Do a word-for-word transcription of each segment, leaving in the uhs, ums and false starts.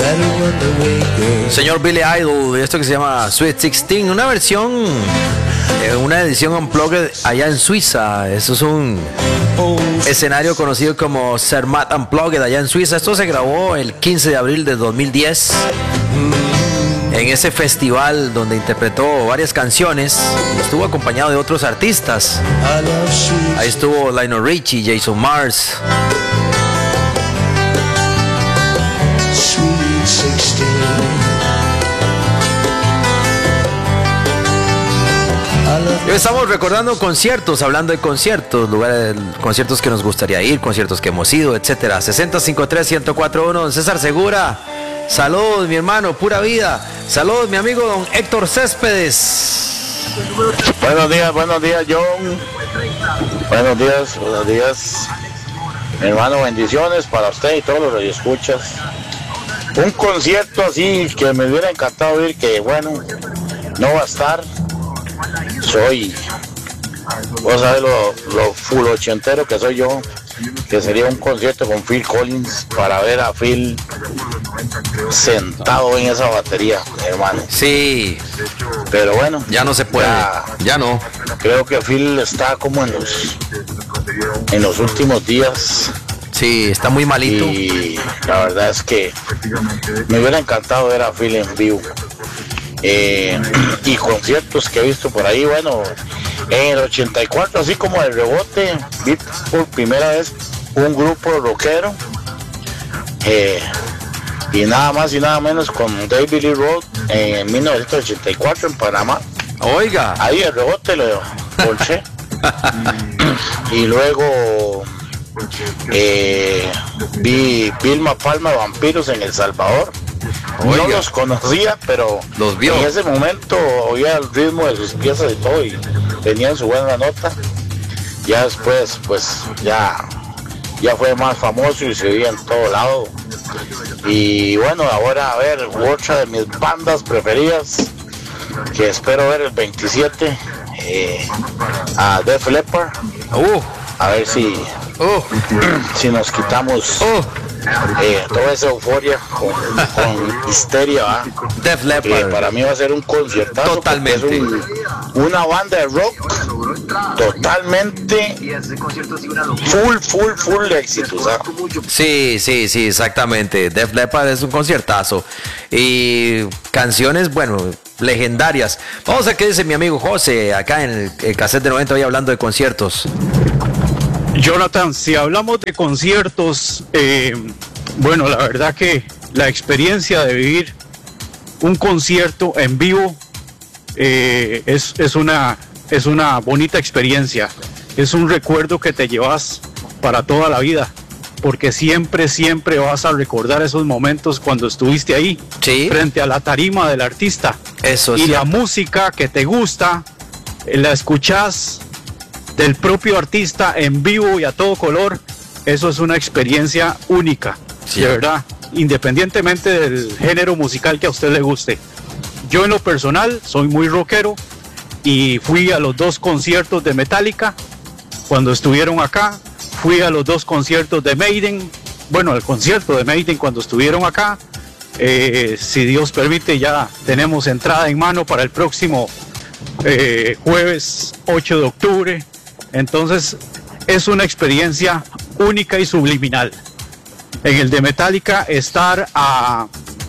Señor Billy Idol, esto que se llama Sweet sixteen, una versión, eh, una edición unplugged allá en Suiza. Eso es un escenario conocido como Zermatt Unplugged allá en Suiza. Esto se grabó el quince de abril de dos mil diez en ese festival donde interpretó varias canciones y estuvo acompañado de otros artistas. Ahí estuvo Lionel Richie, Jason Mars. Estamos recordando conciertos, hablando de conciertos, lugares, conciertos que nos gustaría ir, conciertos que hemos ido, etcétera. sesenta cincuenta y tres, ciento cuatro uno, don César Segura. Saludos, mi hermano, pura vida. Saludos, mi amigo don Héctor Céspedes. Buenos días, buenos días, John. Buenos días, buenos días. Mi hermano, bendiciones para usted y todos los radioescuchas. Un concierto así que me hubiera encantado ir, que bueno, no va a estar. Soy, vos sabés lo, lo full ochentero que soy yo, que sería un concierto con Phil Collins para ver a Phil sentado en esa batería, hermano. Sí, pero bueno, ya no se puede, ya, ya no. Creo que Phil está como en los, en los últimos días. Sí, está muy malito. Y la verdad es que me hubiera encantado ver a Phil en vivo. Eh, y conciertos que he visto por ahí, bueno, en el ochenta y cuatro, así como el rebote, vi por primera vez un grupo rockero, eh, y nada más y nada menos con David Lee Roth en mil novecientos ochenta y cuatro en Panamá. Oiga, ahí el rebote lo bolché. Y luego eh, vi Vilma Palma, Vampiros en El Salvador. Oiga. No los conocía, pero los vio. En ese momento oía el ritmo de sus piezas y todo, y tenían su buena nota. Ya después, pues, ya, ya fue más famoso y se oía en todo lado. Y bueno, ahora a ver, otra de mis bandas preferidas, que espero ver el veintisiete, eh, a Def Leppard. Uh. A ver si, uh. si nos quitamos... Uh. Eh, toda esa euforia con, con histeria, ¿va? Def Leppard. Eh, para mí va a ser un conciertazo. Totalmente. Es un, una banda de rock totalmente full, full, full éxitos, ¿sabes? Sí, sí, sí, exactamente. Def Leppard es un conciertazo. Y canciones, bueno, legendarias. Vamos a ver qué dice mi amigo José acá en el, el cassette de noventa, hoy hablando de conciertos. Jonathan, si hablamos de conciertos, eh, bueno, la verdad que la experiencia de vivir un concierto en vivo eh, es, es, una, es una bonita experiencia, es un recuerdo que te llevas para toda la vida, porque siempre, siempre vas a recordar esos momentos cuando estuviste ahí, ¿sí?, frente a la tarima del artista. Eso es y cierto. La música que te gusta, la escuchás del propio artista en vivo y a todo color. Eso es una experiencia única, sí, de verdad, independientemente del género musical que a usted le guste. Yo en lo personal soy muy rockero y fui a los dos conciertos de Metallica cuando estuvieron acá, fui a los dos conciertos de Maiden, bueno, al concierto de Maiden cuando estuvieron acá. Eh, si Dios permite, ya tenemos entrada en mano para el próximo eh, jueves ocho de octubre. Entonces es una experiencia única y subliminal. En el de Metallica, estar a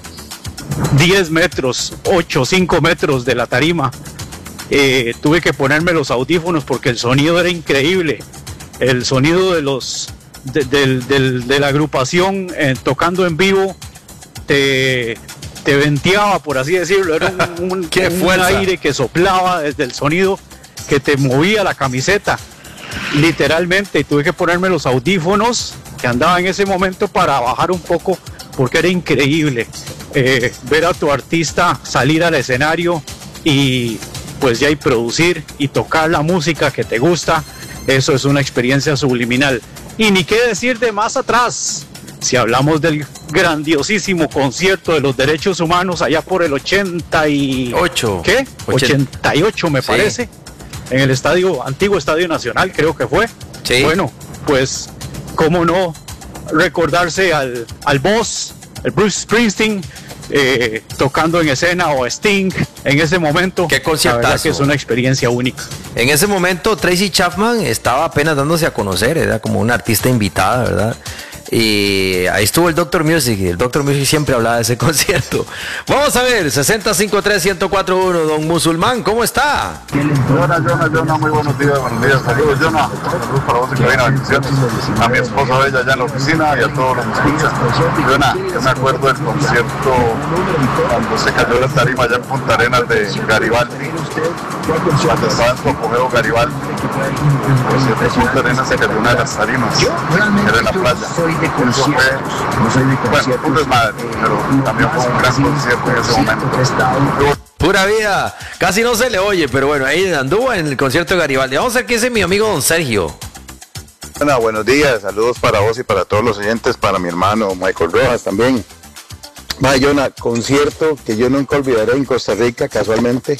diez metros, ocho, cinco metros de la tarima, eh, tuve que ponerme los audífonos porque el sonido era increíble. El sonido de los de, de, de, de la agrupación eh, tocando en vivo te, te venteaba, por así decirlo. Era un, un, ¡Qué un fuerza! Aire que soplaba desde el sonido que te movía la camiseta, literalmente. Y tuve que ponerme los audífonos que andaba en ese momento para bajar un poco, porque era increíble eh, ver a tu artista salir al escenario y pues ya y producir y tocar la música que te gusta. Eso es una experiencia subliminal. Y ni qué decir de más atrás, si hablamos del grandiosísimo concierto de los derechos humanos allá por el ochenta y ocho, ¿qué? ochenta y ocho me sí. parece, en el estadio, antiguo Estadio Nacional, creo que fue. Sí. Bueno, pues cómo no recordarse al, al boss, el Bruce Springsteen eh, tocando en escena o Sting en ese momento. Qué conciertazo. La verdad que es una experiencia única. En ese momento Tracy Chapman estaba apenas dándose a conocer, era como una artista invitada, ¿verdad? Y ahí estuvo el Doctor Music, y el Doctor Music siempre hablaba de ese concierto. Vamos a ver, sesenta cincuenta y tres, ciento cuatro punto uno, don Musulmán, ¿cómo está? Jonah, Jonah, Jonah, muy buenos días, buenos días, saludos, Jonah, saludos para vos y Karina, bendiciones, a mi esposa Bella allá en la oficina y a todos los que escuchan. Jonah, yo me acuerdo del concierto cuando se cayó la tarima allá en Punta Arenas de Garibaldi, cuando estaba en su apogeo Garibaldi, el concierto de Punta Arenas se cayó una de las tarimas, era en la playa. Eso fue, bueno, un desmadre, pero también fue un gran concierto en ese momento. Pura vida, casi no se le oye, pero bueno, ahí anduvo en el concierto de Garibaldi. Vamos a ver qué dice mi amigo don Sergio. Bueno, buenos días, saludos para vos y para todos los oyentes, para mi hermano Michael Rojas también. Vaya, Jonah, concierto que yo nunca olvidaré en Costa Rica, casualmente.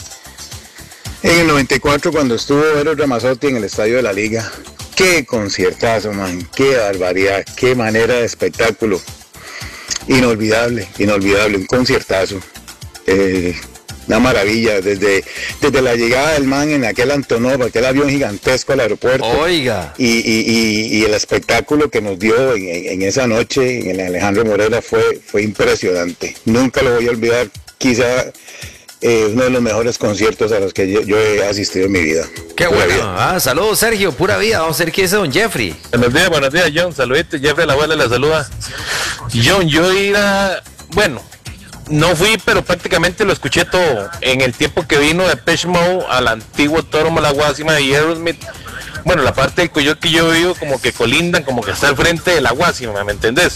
En el noventa y cuatro, cuando estuvo Eros Ramazzotti en el Estadio de la Liga. Qué conciertazo, man, qué barbaridad, qué manera de espectáculo. Inolvidable, inolvidable, un conciertazo. Eh, una maravilla, desde, desde la llegada del man en aquel Antonov, aquel avión gigantesco al aeropuerto. Oiga. Y, y, y, y el espectáculo que nos dio en, en, en esa noche en el Alejandro Morera fue, fue impresionante. Nunca lo voy a olvidar, quizá eh, uno de los mejores conciertos a los que yo, yo he asistido en mi vida. Qué pura bueno. Ah, saludos, Sergio, pura vida. Vamos a ver qué dice don Jeffrey. Buenos días, buenos días, John. Saluditos, Jeffrey, la abuela le saluda. John, yo iba, bueno, no fui, pero prácticamente lo escuché todo. En el tiempo que vino de Depeche Mode al antiguo Toro Malaguasima y Aerosmith, bueno, la parte del Coyote que yo vivo como que colindan, como que está al frente de la Guasima, ¿me entendés?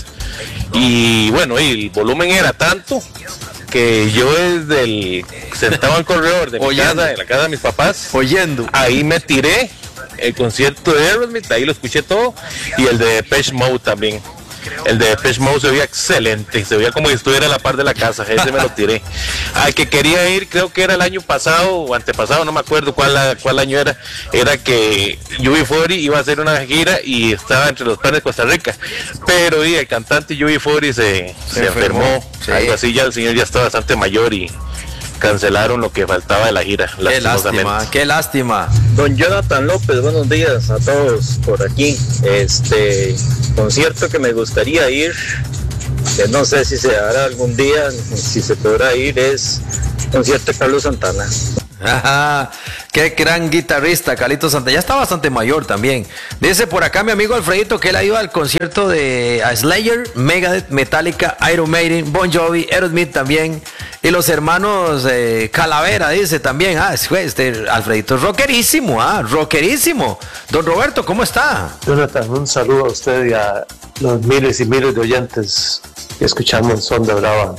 Y bueno, y el volumen era tanto que yo desde el sentado al corredor de mi oyendo. casa, en la casa de mis papás, oyendo, ahí me tiré el concierto de Aerosmith, ahí lo escuché todo, y el de Depeche Mode también. El de Depeche Mode se veía excelente, se veía como si estuviera a la par de la casa, ese me lo tiré. Al que quería ir, creo que era el año pasado o antepasado, no me acuerdo cuál, cuál año era, era que U B cuarenta iba a hacer una gira y estaba entre los planes de Costa Rica, pero y el cantante U B cuarenta se, se, se enfermó, enfermó. Sí. Algo así, ya el señor ya está bastante mayor y cancelaron lo que faltaba de la gira. Qué lástima, qué lástima. Don Jonathan López, buenos días a todos por aquí. Este concierto que me gustaría ir, que no sé si se hará algún día, si se podrá ir, es concierto de Carlos Santana. Ajá, qué gran guitarrista, Carlito Santana. Ya está bastante mayor también. Dice por acá mi amigo Alfredito que él ha ido al concierto de Slayer, Megadeth, Metallica, Iron Maiden, Bon Jovi, Aerosmith también. Y los hermanos eh, Calavera, dice también. Ah, este Alfredito es rockerísimo, ah, rockerísimo. Don Roberto, ¿cómo está? Jonathan, un saludo a usted y a los miles y miles de oyentes que escuchamos Sonda Brava.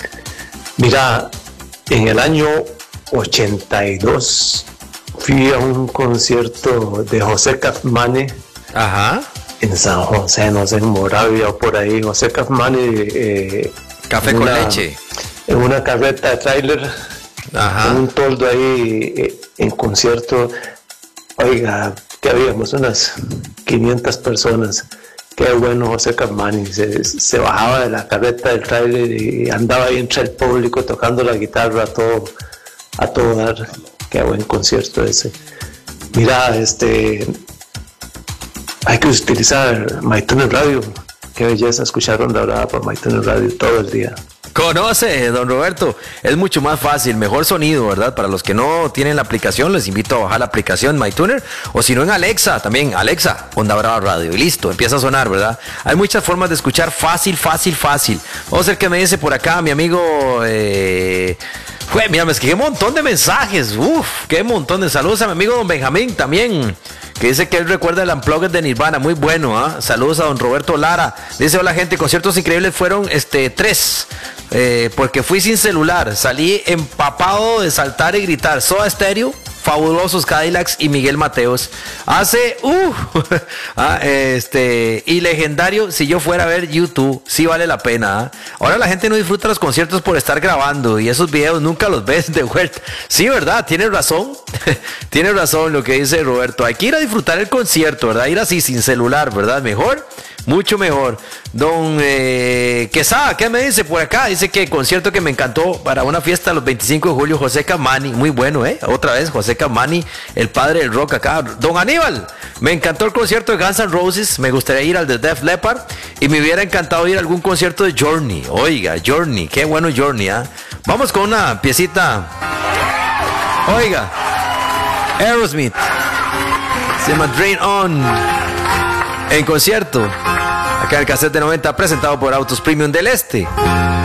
Mira, en el año ochenta y dos fui a un concierto de José Cafmane. Ajá. En San José, no sé, en Moravia o por ahí. José Cafmane eh, café con una, leche en una carreta de tráiler. Ajá. En un toldo ahí eh, en concierto. Oiga, que habíamos unas quinientas personas. Qué bueno José Cafmane, se, se bajaba de la carreta del tráiler y andaba ahí entre el público tocando la guitarra a todo a todo dar. Qué buen concierto ese. Mira, este hay que utilizar MyTuner Radio. Qué belleza escuchar Onda Brava por MyTuner Radio todo el día. Conoce, don Roberto, es mucho más fácil, mejor sonido, ¿verdad? Para los que no tienen la aplicación, les invito a bajar la aplicación MyTuner, o si no en Alexa, también, Alexa, Onda Brava Radio, y listo, empieza a sonar, ¿verdad? Hay muchas formas de escuchar fácil, fácil, fácil. Vamos a ver qué me dice por acá mi amigo... Eh... Fue, mira, me escribí un montón de mensajes, uff, qué montón de saludos a mi amigo don Benjamín también, que dice que él recuerda el Unplugged de Nirvana, muy bueno, ¿ah? ¿eh? Saludos a don Roberto Lara, dice hola gente, conciertos increíbles fueron este tres, eh, porque fui sin celular, salí empapado de saltar y gritar, Soda Stereo, Fabulosos Cadillacs y Miguel Mateos. Hace, uh, ah, este, y legendario, si yo fuera a ver YouTube, sí vale la pena. ¿eh? Ahora la gente no disfruta los conciertos por estar grabando y esos videos nunca los ves de vuelta. Sí, ¿verdad? Tienes razón. Tienes razón lo que dice Roberto. Hay que ir a disfrutar el concierto, ¿verdad? Ir así sin celular, ¿verdad? Mejor. mucho mejor. Don eh, Quesada, ¿qué me dice por acá? Dice que el concierto que me encantó para una fiesta los veinticinco de julio, José Camani, muy bueno, ¿eh? Otra vez, José Camani, el padre del rock acá. Don Aníbal, me encantó el concierto de Guns N' Roses, me gustaría ir al de Def Leppard y me hubiera encantado ir a algún concierto de Journey. Oiga, Journey, qué bueno Journey, ¿ah? ¿eh? Vamos con una piecita. Oiga, Aerosmith, se llama Drain On, en concierto, acá en el cassette de noventa, presentado por Autos Premium del Este.